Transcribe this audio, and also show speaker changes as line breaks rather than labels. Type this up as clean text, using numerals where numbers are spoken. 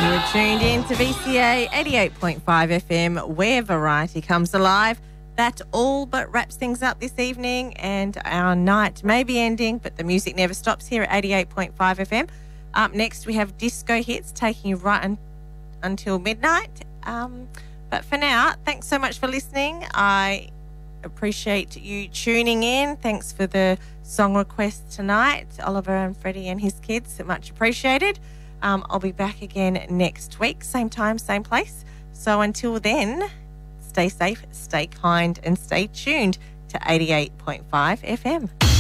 You're tuned in to VCA 88.5 FM, where variety comes alive. That all but wraps things up this evening, and our night may be ending, but the music never stops here at 88.5 FM. Up next, we have disco hits taking you right until midnight. But for now, thanks so much for listening. I appreciate you tuning in. Thanks for the song requests tonight, Oliver and Freddie and his kids. Much appreciated. I'll be back again next week, same time, same place. So until then, stay safe, stay kind, and stay tuned to 88.5 FM.